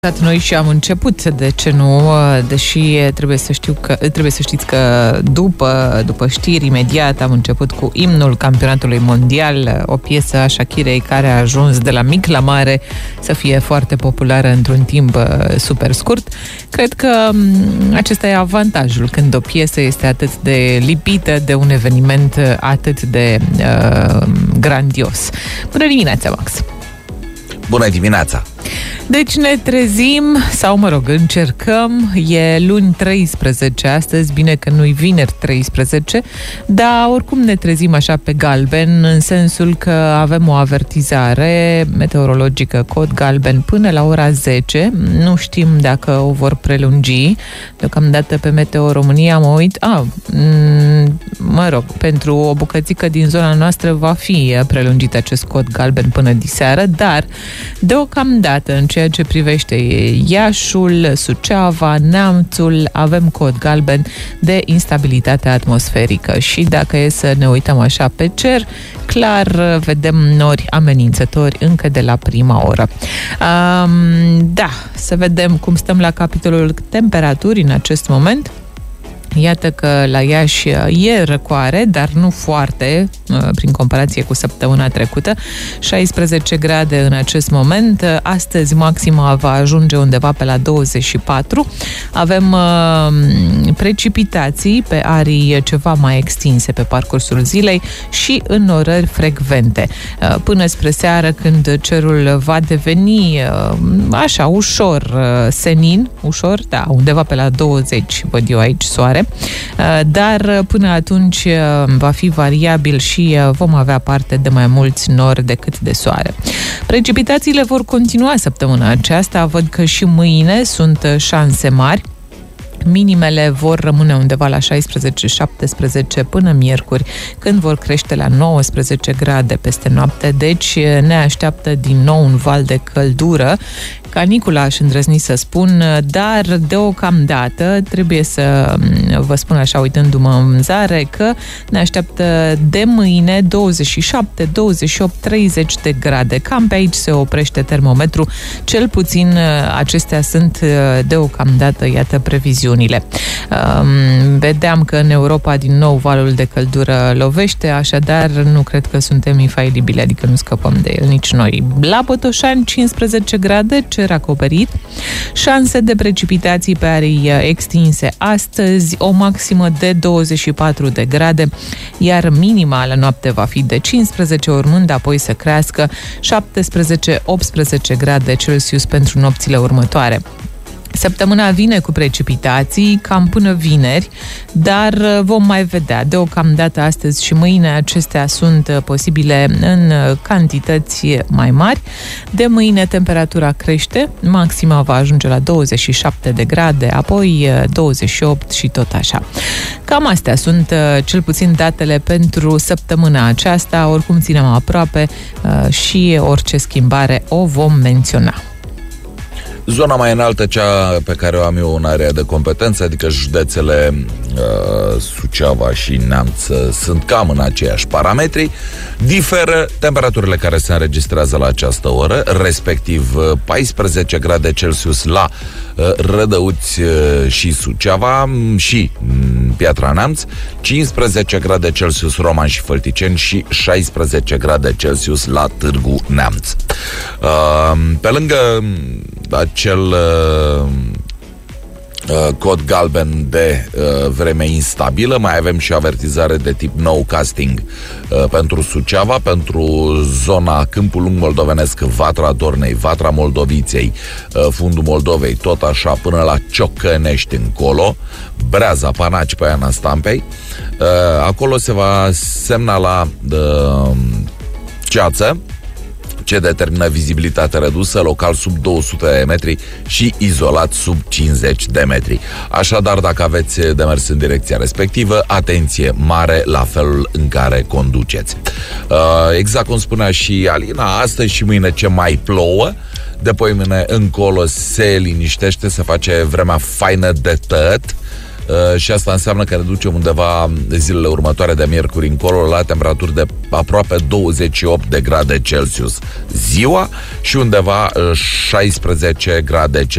Noi și am început, de ce nu, deși trebuie să știți că după știri imediat am început cu imnul campionatului mondial, o piesă a Shakirei care a ajuns de la mic la mare să fie foarte populară într-un timp super scurt. Cred că acesta e avantajul când o piesă este atât de lipită de un eveniment atât de grandios. Bună dimineața, Max! Bună dimineața! Deci ne trezim, sau mă rog, încercăm, e luni 13 astăzi, bine că nu-i vineri 13, dar oricum ne trezim așa pe galben, în sensul că avem o avertizare meteorologică, cod galben, până la ora 10, nu știm dacă o vor prelungi, deocamdată pe Meteo România mă uit, mă rog, pentru o bucățică din zona noastră va fi prelungit acest cod galben până diseară, dar deocamdată în ceea ce privește Iașul, Suceava, Neamțul, avem cod galben de instabilitate atmosferică și dacă e să ne uităm așa pe cer, clar vedem nori amenințători încă de la prima oră. Da, să vedem cum stăm la capitolul temperaturi în acest moment. Iată că la Iași e răcoare, dar nu foarte, prin comparație cu săptămâna trecută. 16 grade în acest moment. Astăzi maxima va ajunge undeva pe la 24. Avem precipitații pe arii ceva mai extinse pe parcursul zilei și înnorări frecvente. Până spre seară, când cerul va deveni așa, ușor senin, ușor, da, undeva pe la 20, văd eu aici soare. Dar până atunci va fi variabil și vom avea parte de mai mulți nori decât de soare. Precipitațiile vor continua săptămâna aceasta, văd că și mâine sunt șanse mari. Minimele vor rămâne undeva la 16-17 până miercuri, când vor crește la 19 grade peste noapte, deci ne așteaptă din nou un val de căldură, canicula aș îndrăzni să spun, dar deocamdată trebuie să vă spun așa, uitându-mă în zare, că ne așteaptă de mâine 27, 28, 30 de grade. Cam pe aici se oprește termometru, cel puțin acestea sunt deocamdată, iată, previziunile. Vedeam că în Europa din nou valul de căldură lovește, așadar nu cred că suntem infailibili, adică nu scăpăm de el nici noi. La Botoșani 15 grade, cer acoperit, șanse de precipitații pe arii extinse astăzi, o maximă de 24 de grade, iar minima la noapte va fi de 15, urmând apoi să crească 17-18 grade Celsius pentru nopțile următoare. Săptămâna vine cu precipitații, cam până vineri, dar vom mai vedea. Deocamdată astăzi și mâine acestea sunt posibile în cantități mai mari. De mâine temperatura crește, maxima va ajunge la 27 de grade, apoi 28 și tot așa. Cam astea sunt cel puțin datele pentru săptămâna aceasta, oricum ținem aproape și orice schimbare o vom menționa. Zona mai înaltă, cea pe care o am eu în area de competență, adică județele Suceava și Neamț, sunt cam în aceiași parametri. Diferă temperaturile care se înregistrează la această oră, respectiv 14 grade Celsius la Rădăuți și Suceava și Piatra Neamț, 15 grade Celsius Roman și Fălticeni și 16 grade Celsius la Târgu Neamț. Pe lângă acel cod galben de vreme instabilă, mai avem și avertizare de tip no-casting pentru Suceava, pentru zona Câmpul Lung Moldovenesc, Vatra Dornei, Vatra Moldoviței, fundul Moldovei, tot așa până la Ciocănești încolo, Breaza, Panaci, Paiana Stampei. Acolo se va semnala ceață, ce determină vizibilitate redusă, local sub 200 de metri și izolat sub 50 de metri. Așadar, dacă aveți de mers în direcția respectivă, atenție mare la felul în care conduceți. Exact cum spunea și Alina, astăzi și mâine ce mai plouă, de poimâine încolo se liniștește, se face vremea faină de tot. și asta înseamnă că ne ducem undeva zilele următoare de miercuri încolo la temperaturi de aproape 28 de grade Celsius ziua și undeva 16 grade Celsius